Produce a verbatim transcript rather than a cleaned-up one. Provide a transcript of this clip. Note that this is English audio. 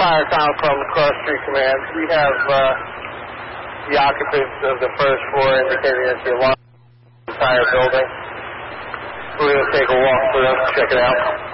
Firecom from Cross Street Command. We have uh, the occupants of the first floor indicating that the alarm is the entire building. We're going to take a walk through them, check it out.